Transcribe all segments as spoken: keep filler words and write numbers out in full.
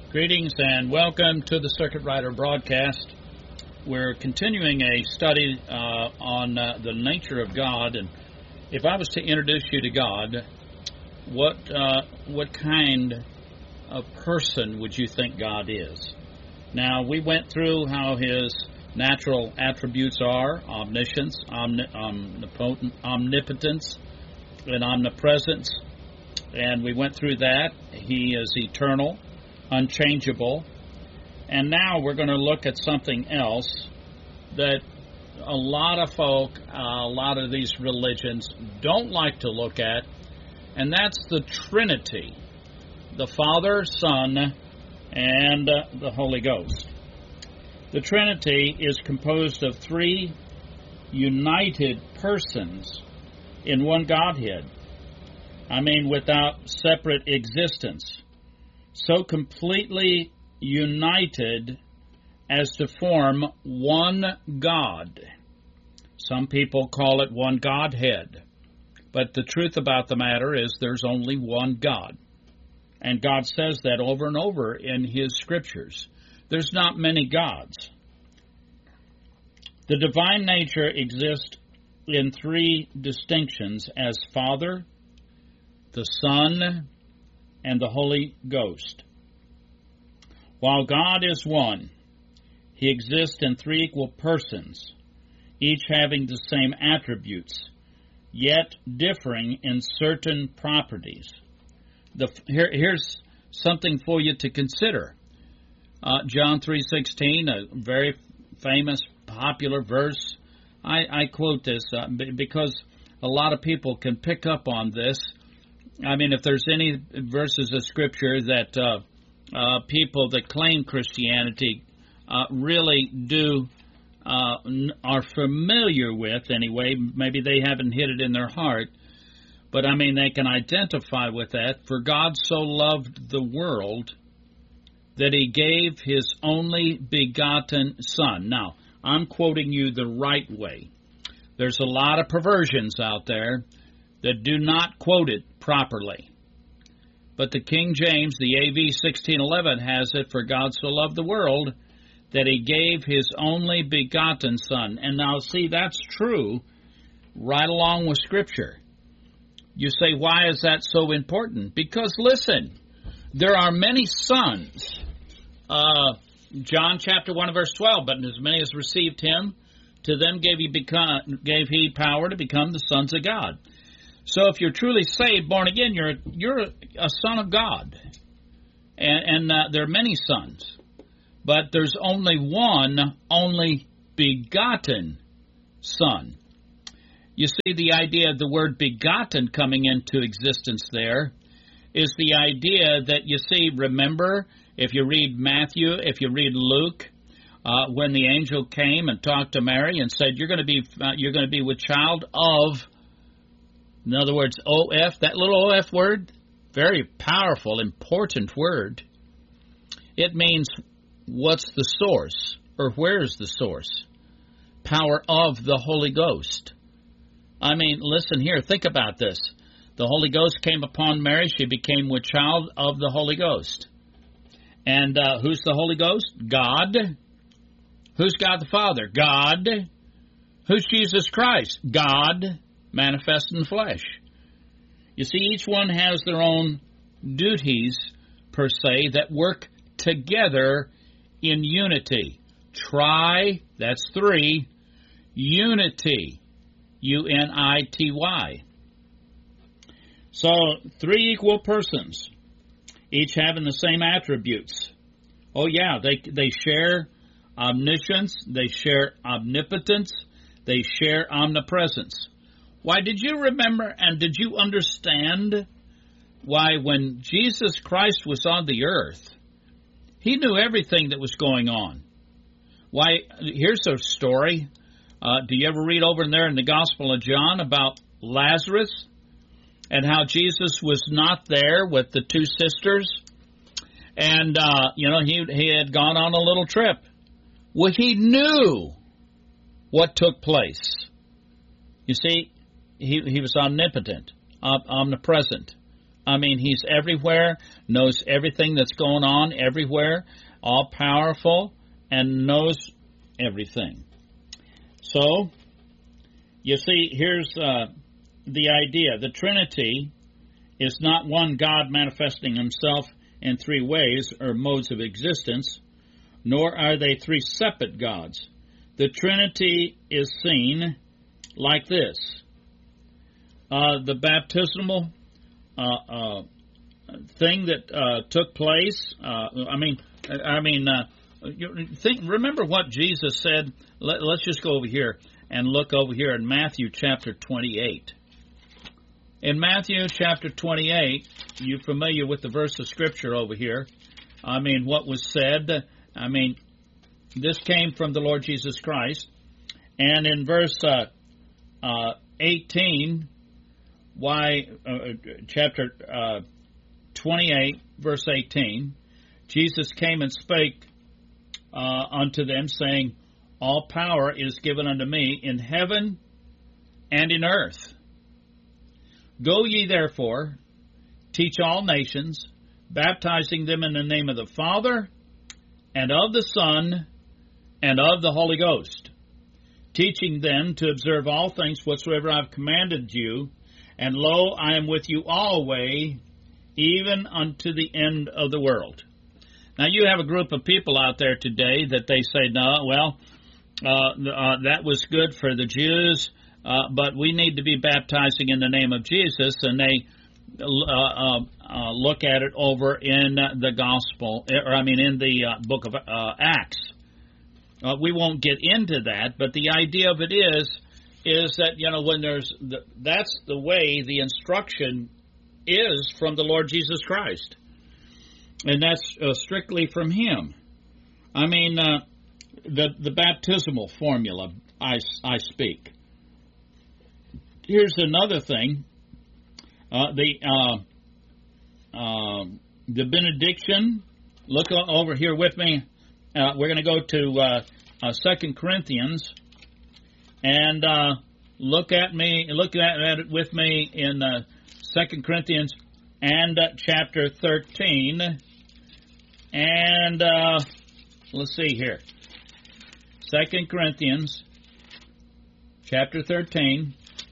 Greetings and welcome to the Circuit Rider broadcast. We're continuing a study uh, on uh, the nature of God, and if I was to introduce you to God, what uh, what kind of person would you think God is? Now, we went through how His natural attributes are: omniscience, omni- omnipotent, omnipotence, and omnipresence, and we went through that. He is eternal, unchangeable. And now we're going to look at something else that a lot of folk, uh, a lot of these religions don't like to look at, and that's the Trinity, the Father, Son, and uh, the Holy Ghost. The Trinity is composed of three united persons in one Godhead. I mean, without separate existence. So completely united as to form one God. Some people call it one Godhead. But the truth about the matter is there's only one God. And God says that over and over in His Scriptures. There's not many gods. The divine nature exists in three distinctions as Father, the Son, and the Holy Ghost. While God is one, He exists in three equal persons, each having the same attributes, yet differing in certain properties. The, here, here's something for you to consider. Uh, John three sixteen, a very famous, popular verse. I, I quote this uh, because a lot of people can pick up on this. I mean, if there's any verses of Scripture that uh, uh, people that claim Christianity uh, really do, uh, are familiar with anyway, maybe they haven't hit it in their heart, but I mean, they can identify with that. For God so loved the world that He gave His only begotten Son. Now, I'm quoting you the right way. There's a lot of perversions out there that do not quote it properly. But the King James, the A V sixteen eleven, has it, for God so loved the world that He gave His only begotten Son. And now, see, that's true right along with Scripture. You say, why is that so important? Because, listen, there are many sons. Uh, John chapter one, verse twelve, but as many as received Him, to them gave He, become, gave he power to become the sons of God. So if you're truly saved, born again, you're you're a son of God. And, and uh, there are many sons. But there's only one, only begotten Son. You see, the idea of the word begotten coming into existence there is the idea that, you see, remember, if you read Matthew, if you read Luke, uh, when the angel came and talked to Mary and said, you're going to be uh, you're going to be with child of, in other words, O F, that little O F word, very powerful, important word. It means what's the source, or where's the source? Power of the Holy Ghost. I mean, listen here, think about this. The Holy Ghost came upon Mary, she became with child of the Holy Ghost. And uh, who's the Holy Ghost? God. Who's God the Father? God. Who's Jesus Christ? God. Manifest in flesh. You see, each one has their own duties, per se, that work together in unity. Tri, that's three, unity, U N I T Y. So, three equal persons, each having the same attributes. Oh yeah, they they share omniscience, they share omnipotence, they share omnipresence. Why, did you remember and did you understand why when Jesus Christ was on the earth, He knew everything that was going on? Why, here's a story. Uh, do you ever read over in there in the Gospel of John about Lazarus and how Jesus was not there with the two sisters? And, uh, you know, he, he had gone on a little trip. Well, He knew what took place. You see, He, he was omnipotent, omnipresent, I mean, He's everywhere, knows everything that's going on everywhere, all-powerful, and knows everything. So, you see, here's uh, the idea. The Trinity is not one God manifesting Himself in three ways or modes of existence, nor are they three separate gods. The Trinity is seen like this. Uh, the baptismal uh, uh, thing that uh, took place, uh, I mean, I mean, uh, think. Remember what Jesus said? Let, let's just go over here and look over here in Matthew chapter twenty-eight. In Matthew chapter twenty-eight, you're familiar with the verse of Scripture over here. I mean, what was said, I mean, this came from the Lord Jesus Christ. And in verse uh, uh, eighteen, why, uh, chapter uh, twenty-eight, verse eighteen, Jesus came and spake uh, unto them, saying, all power is given unto me in heaven and in earth. Go ye therefore, teach all nations, baptizing them in the name of the Father, and of the Son, and of the Holy Ghost, teaching them to observe all things whatsoever I have commanded you, and lo, I am with you always, even unto the end of the world. Now, you have a group of people out there today that they say, no, well, uh, uh, that was good for the Jews, uh, but we need to be baptizing in the name of Jesus, and they uh, uh, uh, look at it over in the gospel, or I mean in the uh, book of uh, Acts. Uh, we won't get into that, but the idea of it is, is that, you know, when there's, the, that's the way the instruction is from the Lord Jesus Christ. And that's uh, strictly from Him. I mean, uh, the the baptismal formula, I, I speak. Here's another thing. Uh, the uh, uh, the benediction. Look over here with me. Uh, we're going to go to uh, uh, Second Corinthians, and uh, look at me. Look at, at it with me in uh, Second Corinthians and uh, chapter thirteen. And uh, let's see here. Second Corinthians chapter thirteen.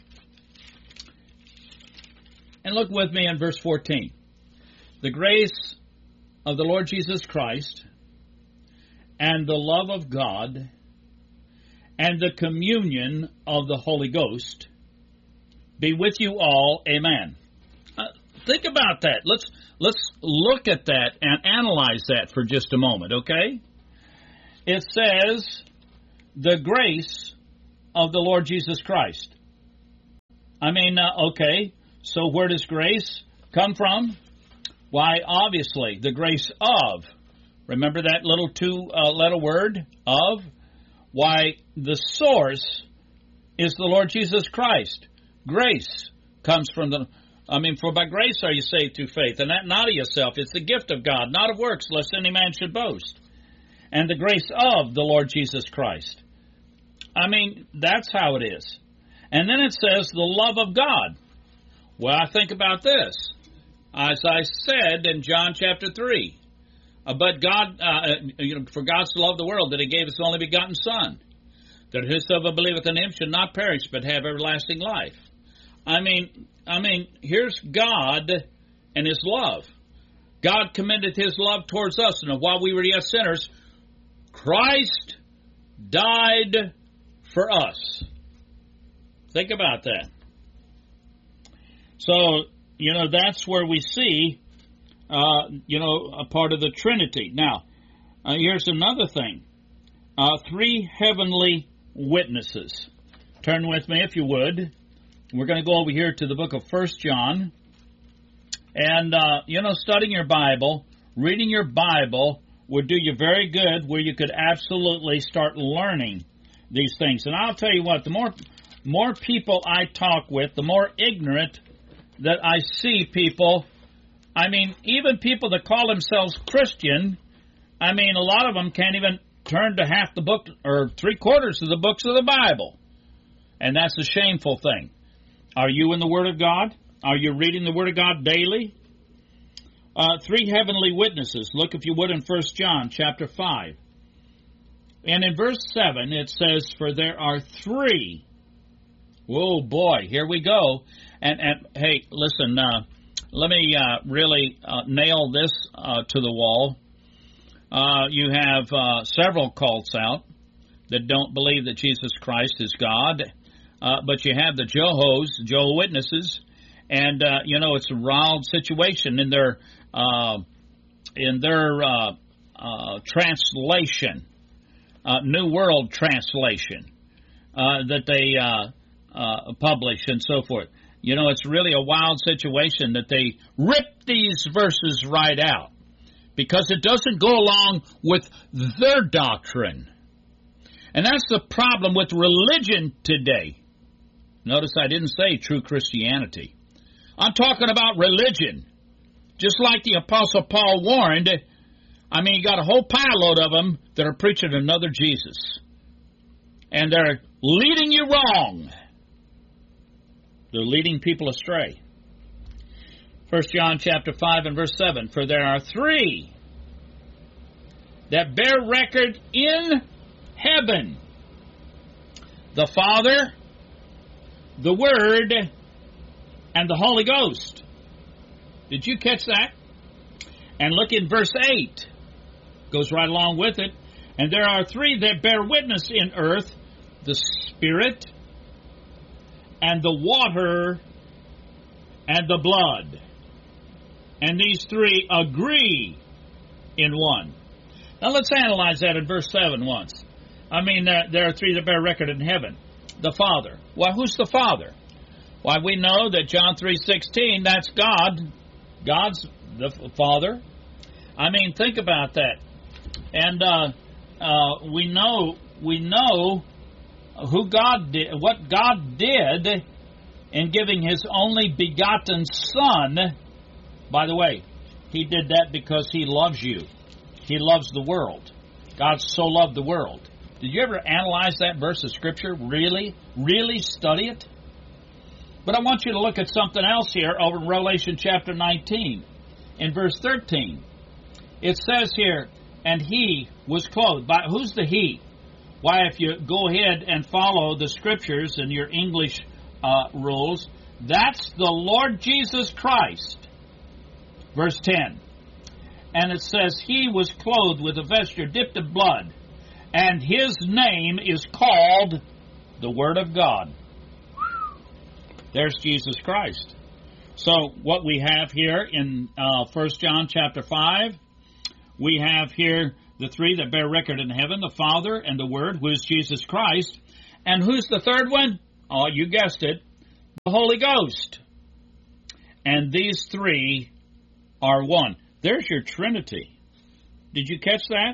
And look with me in verse fourteen. The grace of the Lord Jesus Christ and the love of God and the communion of the Holy Ghost be with you all. Amen. Uh, think about that. Let's let's look at that and analyze that for just a moment, okay? It says, the grace of the Lord Jesus Christ. I mean, uh, okay, so where does grace come from? Why, obviously, the grace of. Remember that little two-letter uh, word, of? Why, the source is the Lord Jesus Christ. Grace comes from the... I mean, for by grace are you saved through faith, and that not of yourself. It's the gift of God, not of works, lest any man should boast. And the grace of the Lord Jesus Christ. I mean, that's how it is. And then it says the love of God. Well, I think about this. As I said in John chapter three, uh, but God, uh, you know, for God so loved the world that He gave His only begotten Son, that whosoever believeth in Him should not perish but have everlasting life. I mean, I mean, here's God and His love. God commended His love towards us, and while we were yet sinners, Christ died for us. Think about that. So, you know, that's where we see, uh, you know, a part of the Trinity. Now, uh, here's another thing. Uh, three heavenly witnesses. Turn with me, if you would. We're going to go over here to the book of First John. And, uh, you know, studying your Bible, reading your Bible would do you very good, where you could absolutely start learning these things. And I'll tell you what, the more more people I talk with, the more ignorant that I see people. I mean, even people that call themselves Christian, I mean, a lot of them can't even turn to half the book or three quarters of the books of the Bible. And that's a shameful thing. Are you in the Word of God? Are you reading the Word of God daily? Uh, three heavenly witnesses. Look, if you would, in First John chapter five. And in verse seven, it says, for there are three. Whoa, boy, here we go. And, and hey, listen, uh, let me uh, really uh, nail this uh, to the wall. Uh, you have uh, several cults out that don't believe that Jesus Christ is God. Uh, but you have the Jehovah's, Jehovah's Witnesses, and, uh, you know, it's a wild situation in their, uh, in their uh, uh, translation. Uh, New World Translation uh, that they uh, uh, publish and so forth. You know, it's really a wild situation that they rip these verses right out because it doesn't go along with their doctrine. And that's the problem with religion today. Notice I didn't say true Christianity. I'm talking about religion. Just like the Apostle Paul warned, I mean, you got a whole pile load of them that are preaching another Jesus. And they're leading you wrong. They're leading people astray. First John chapter five and verse seven. For there are three that bear record in heaven. The Father, the Word, and the Holy Ghost. Did you catch that? And look in verse eight. Goes right along with it. And there are three that bear witness in earth, the Spirit, and the water, and the blood. And these three agree in one. Now let's analyze that in verse seven once. I mean, uh, there are three that bear record in heaven. The Father. Well, who's the Father? Why, we know that John three sixteen, that's God. God's the Father. I mean, think about that. And uh, uh, we know we know who God did, what God did in giving His only begotten Son. By the way, He did that because He loves you. He loves the world. God so loved the world. Did you ever analyze that verse of Scripture? Really? Really study it? But I want you to look at something else here over in Revelation chapter nineteen. In verse thirteen, it says here, and He was clothed. By, who's the He? Why, if you go ahead and follow the Scriptures and your English uh, rules, that's the Lord Jesus Christ. Verse ten. And it says, He was clothed with a vesture dipped in blood, and His name is called the Word of God. There's Jesus Christ. So what we have here in uh, First John chapter five, we have here the three that bear record in heaven, the Father and the Word, who is Jesus Christ. And who's the third one? Oh, you guessed it, the Holy Ghost. And these three are one. There's your Trinity. Did you catch that?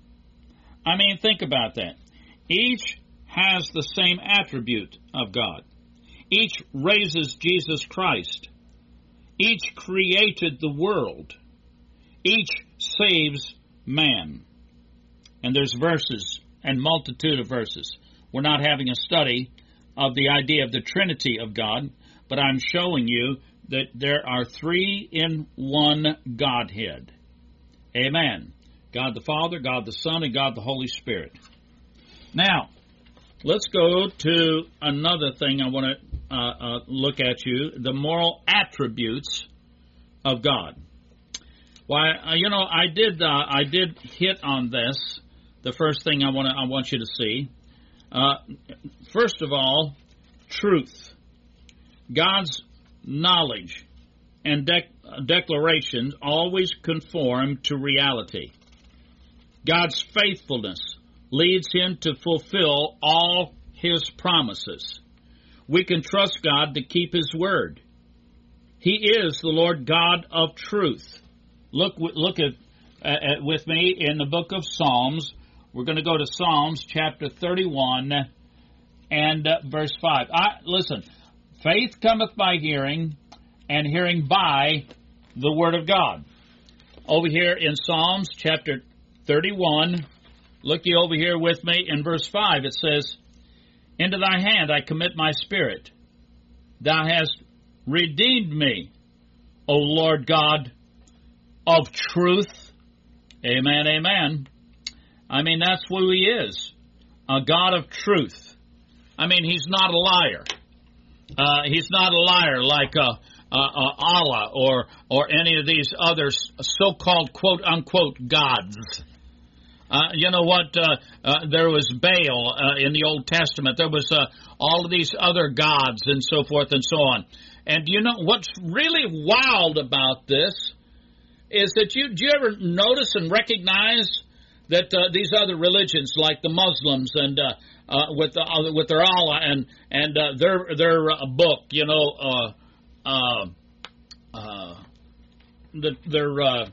I mean, think about that. Each has the same attribute of God. Each raises Jesus Christ. Each created the world. Each saves man. And there's verses and multitude of verses. We're not having a study of the idea of the Trinity of God, but I'm showing you that there are three in one Godhead. Amen. God the Father, God the Son, and God the Holy Spirit. Now, let's go to another thing I want to uh, uh, look at you, the moral attributes of God. Why, uh, you know, I did uh, I did hit on this. The first thing I want I want you to see. Uh, first of all, truth. God's knowledge and dec- declarations always conform to reality. God's faithfulness leads Him to fulfill all His promises. We can trust God to keep His word. He is the Lord God of truth. Look, look at, uh, with me in the book of Psalms. We're going to go to Psalms chapter thirty-one and uh, verse five. I, listen, faith cometh by hearing, and hearing by the word of God. Over here in Psalms chapter thirty-one, look ye over here with me in verse five. It says, Into thy hand I commit my spirit. Thou hast redeemed me, O Lord God of truth. Amen, amen. I mean, that's who He is, a God of truth. I mean, He's not a liar. Uh, he's not a liar like uh, uh, uh, Allah or or any of these other so-called quote-unquote gods. Uh, you know what? Uh, uh, there was Baal uh, in the Old Testament. There was uh, all of these other gods and so forth and so on. And you know what's really wild about this is that you do you ever notice and recognize that uh, these other religions, like the Muslims and uh, uh, with the, uh, with their Allah and and uh, their their uh, book, you know, uh, uh, uh, the, their uh,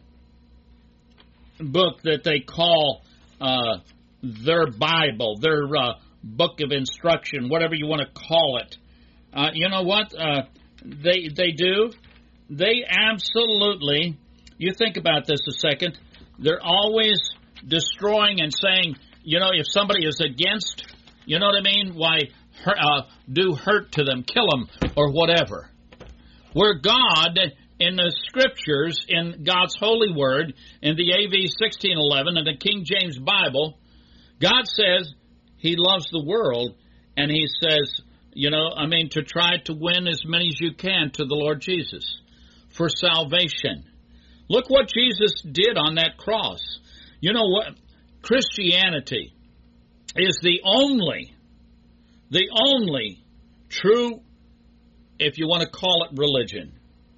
book that they call uh, their Bible, their uh, book of instruction, whatever you want to call it. Uh, you know what uh, they they do? They absolutely. You think about this a second. They're always destroying and saying, you know, if somebody is against, you know what I mean? Why uh, do hurt to them, kill them, or whatever. Where God, in the Scriptures, in God's holy word, in the A V sixteen eleven and the King James Bible, God says He loves the world, and He says, you know, I mean, to try to win as many as you can to the Lord Jesus for salvation. Look what Jesus did on that cross. You know what? Christianity is the only, the only true, if you want to call it religion.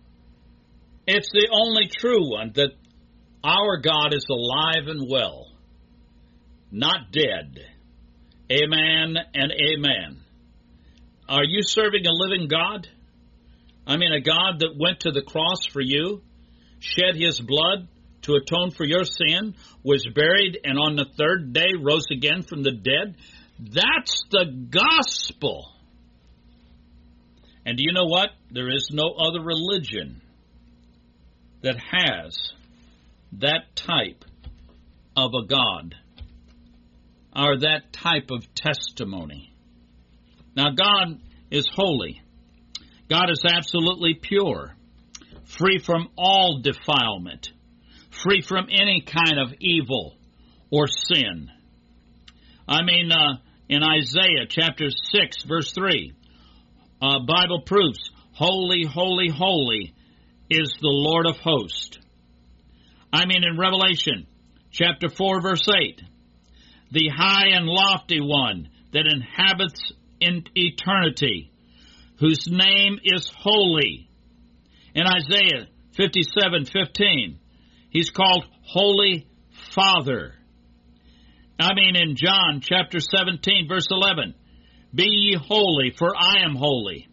It's the only true one, that our God is alive and well, not dead. Amen and amen. Are you serving a living God? I mean, a God that went to the cross for you, shed His blood to atone for your sin, was buried, and on the third day rose again from the dead? That's the gospel. And do you know what? There is no other religion that has that type of a God, or that type of testimony. Now, God is holy. God is absolutely pure, free from all defilement, free from any kind of evil or sin. I mean, uh, in Isaiah chapter six, verse three, uh, Bible proofs, holy, holy, holy is the Lord of hosts. I mean, in Revelation chapter four, verse eight, the high and lofty one that inhabits in eternity, whose name is holy. In Isaiah fifty-seven fifteen, He's called Holy Father. I mean, in John chapter seventeen, verse eleven, be ye holy, for I am holy.